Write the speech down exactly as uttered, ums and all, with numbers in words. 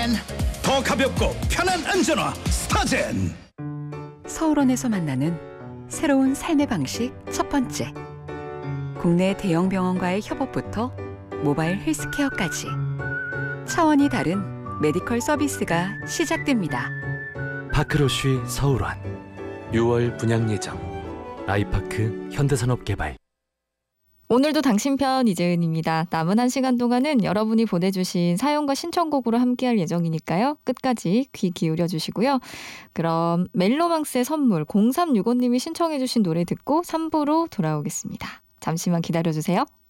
더 가볍고 편한 안전화 스타젠. 서울원에서 만나는 새로운 삶의 방식 첫 번째. 국내 대형 병원과의 협업부터 모바일 헬스케어까지 차원이 다른 메디컬 서비스가 시작됩니다. 파크로쉬 서울원 유월 분양 예정. 아이파크 현대산업개발. 오늘도 당신 편 이재은입니다. 남은 한 시간 동안은 여러분이 보내주신 사연과 신청곡으로 함께할 예정이니까요. 끝까지 귀 기울여 주시고요. 그럼 멜로망스의 선물 공삼육오 님이 신청해 주신 노래 듣고 삼 부로 돌아오겠습니다. 잠시만 기다려주세요.